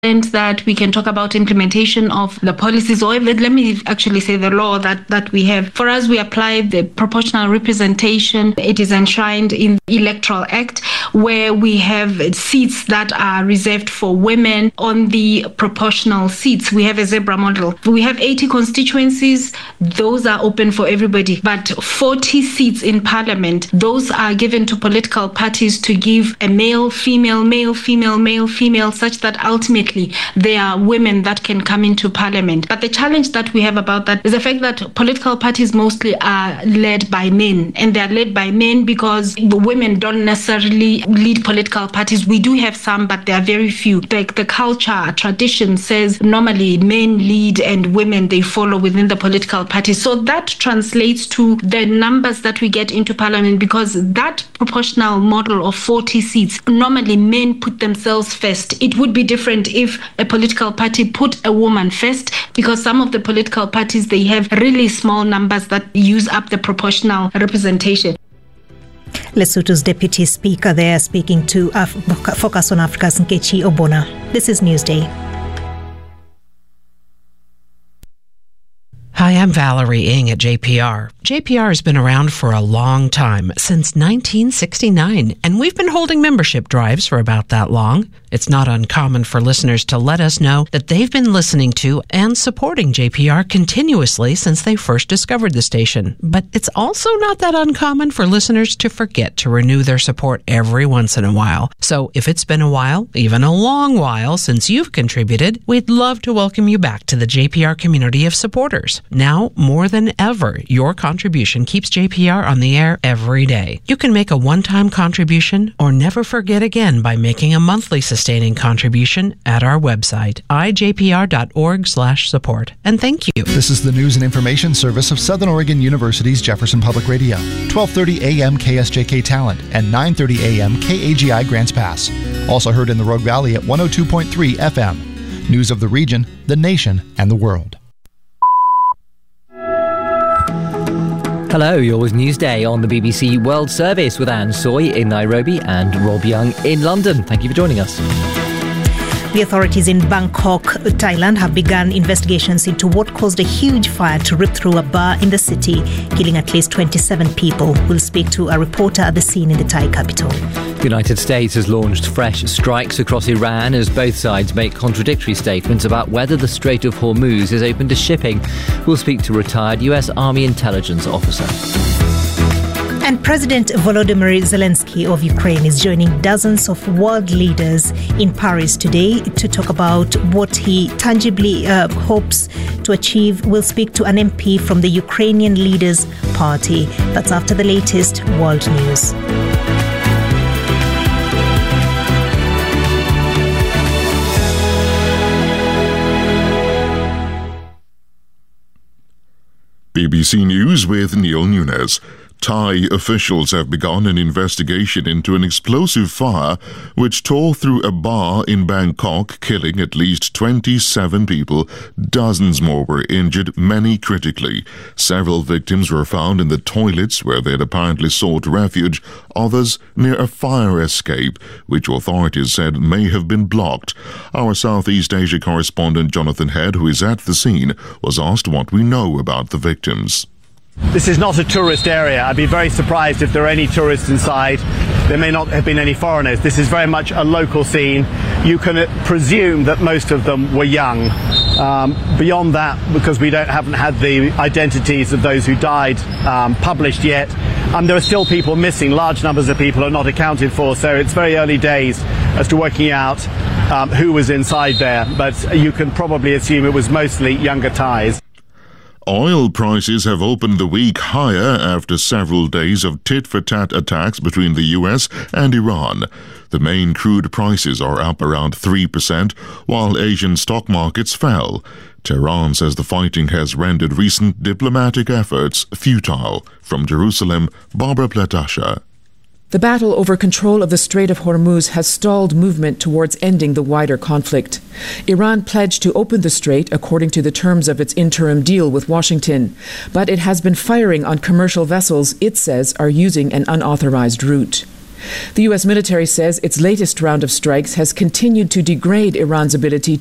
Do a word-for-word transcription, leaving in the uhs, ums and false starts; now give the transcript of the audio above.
that we can talk about implementation of the policies, or even, let me actually say the law that, that we have. For us, we apply the proportional representation. It is enshrined in the Electoral Act, where we have seats that are reserved for women. On the proportional seats, we have a zebra model. We have eighty constituencies. Those are open for everybody. But forty seats in parliament, those are given to political parties to give a male, female, male, female, male, female, such that ultimately there are women that can come into parliament. But the challenge that we have about that is the fact that political parties mostly are led by men, and they're led by men because the women don't necessarily lead political parties. We do have some, but they are very few. The, the culture, tradition says normally men lead and women, they follow within the political parties. So that translates to the numbers that we get into parliament, because that proportional model of forty seats, normally men put themselves first. It would be different if a political party put a woman first, because some of the political parties, they have really small numbers that use up the proportional representation. Lesotho's Deputy Speaker there speaking to Af- Focus on Africa's Nkechi Obona. This is Newsday. Hi, I'm Valerie Ng at J P R. J P R has been around for a long time, since nineteen sixty-nine, and we've been holding membership drives for about that long. It's not uncommon for listeners to let us know that they've been listening to and supporting J P R continuously since they first discovered the station. But it's also not that uncommon for listeners to forget to renew their support every once in a while. So if it's been a while, even a long while, since you've contributed, we'd love to welcome you back to the J P R community of supporters. Now, more than ever, your contribution keeps J P R on the air every day. You can make a one-time contribution or never forget again by making a monthly sustaining contribution at our website, i j p r dot org slash support. And thank you. This is the news and information service of Southern Oregon University's Jefferson Public Radio. twelve thirty a.m. K S J K Talent and nine thirty a.m. K A G I Grants Pass. Also heard in the Rogue Valley at one oh two point three F M. News of the region, the nation, and the world. Hello, you're with Newsday on the B B C World Service with Anne Soy in Nairobi and Rob Young in London. Thank you for joining us. The authorities in Bangkok, Thailand, have begun investigations into what caused a huge fire to rip through a bar in the city, killing at least twenty-seven people. We'll speak to a reporter at the scene in the Thai capital. The United States has launched fresh strikes across Iran as both sides make contradictory statements about whether the Strait of Hormuz is open to shipping. We'll speak to retired U S Army intelligence officer. And President Volodymyr Zelensky of Ukraine is joining dozens of world leaders in Paris today to talk about what he tangibly uh, hopes to achieve. We'll speak to an M P from the Ukrainian Leaders Party. That's after the latest world news. B B C News with Neil Nunes. Thai officials have begun an investigation into an explosive fire which tore through a bar in Bangkok, killing at least twenty-seven people. Dozens more were injured, many critically. Several victims were found in the toilets where they had apparently sought refuge, others near a fire escape, which authorities said may have been blocked. Our Southeast Asia correspondent Jonathan Head, who is at the scene, was asked what we know about the victims. This is not a tourist area. I'd be very surprised if there are any tourists inside. There may not have been any foreigners. This is very much a local scene. You can presume that most of them were young. Um, beyond that, because we don't haven't had the identities of those who died um, published yet, um, there are still people missing. Large numbers of people are not accounted for, so it's very early days as to working out um, who was inside there. But you can probably assume it was mostly younger Thais. Oil prices have opened the week higher after several days of tit-for-tat attacks between the U S and Iran. The main crude prices are up around three percent, while Asian stock markets fell. Tehran says the fighting has rendered recent diplomatic efforts futile. From Jerusalem, Barbara Pletasha. The battle over control of the Strait of Hormuz has stalled movement towards ending the wider conflict. Iran pledged to open the strait according to the terms of its interim deal with Washington, but it has been firing on commercial vessels it says are using an unauthorized route. The U S military says its latest round of strikes has continued to degrade Iran's ability